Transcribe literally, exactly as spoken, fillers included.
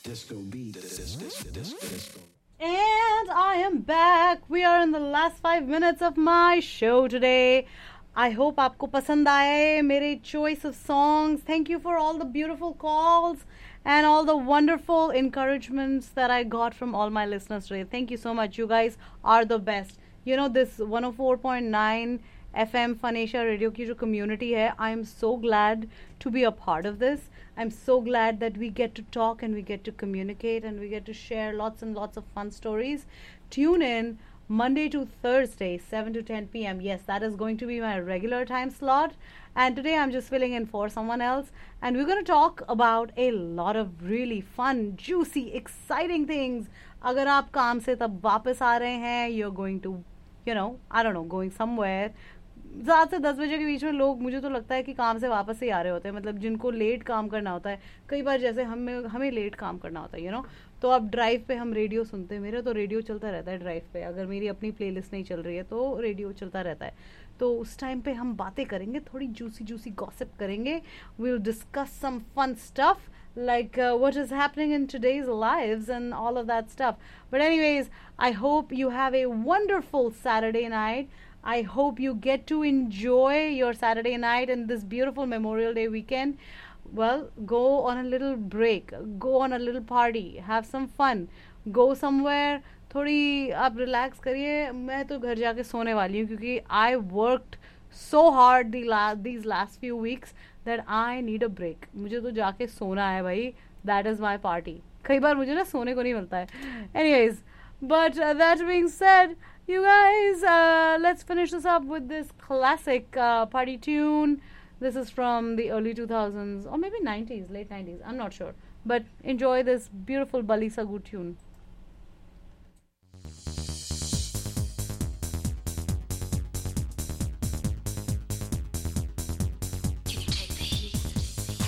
Disco beat. Disco, disco, disco, disco. And I am back. We are in the last five minutes of my show today. I hope आपको पसंद आए मेरे choice of songs. Thank you for all the beautiful calls and all the wonderful encouragements that I got from all my listeners today. Thank you so much. You guys are the best. You know, this one oh four point nine F M Fanesha Radio की जो community है, I am so glad to be a part of this. I'm so glad that we get to talk and we get to communicate and we get to share lots and lots of fun stories. Tune in Monday to Thursday, seven to ten p.m. Yes, that is going to be my regular time slot. And today I'm just filling in for someone else. And we're going to talk about a lot of really fun, juicy, exciting things. अगर आप काम से तब वापस आ रहे हैं, you're going to, you know, I don't know, going somewhere. सात से दस बजे के बीच में लोग, मुझे तो लगता है कि काम से वापस ही आ रहे होते हैं, मतलब जिनको लेट काम करना होता है. कई बार जैसे हमें हमें लेट काम करना होता है, यू नो, तो अब ड्राइव पे हम रेडियो सुनते हैं. मेरा तो रेडियो चलता रहता है ड्राइव पे. अगर मेरी अपनी प्लेलिस्ट नहीं चल रही है तो रेडियो चलता रहता है. तो उस टाइम पे हम बातें करेंगे, थोड़ी जूसी जूसी गॉसिप करेंगे. We will discuss some fun stuff like uh, what is happening in today's lives and all of that stuff. But anyways, I hope you have a wonderful Saturday night. I hope you get to enjoy your Saturday night and this beautiful Memorial Day weekend. Well, go on a little break, go on a little party, have some fun, go somewhere. थोड़ी आप relax करिए. मैं तो घर जाके सोने वाली हूँ क्योंकि I worked so hard the la- these last few weeks that I need a break. मुझे तो जाके सोना है भाई. That is my party. कई बार मुझे ना सोने को नहीं मिलता है. Anyways, but uh, that being said, you guys, uh, let's finish this up with this classic uh, party tune. This is from the early two thousands or maybe nineties, late nineties. I'm not sure. But enjoy this beautiful Bali Sagu tune.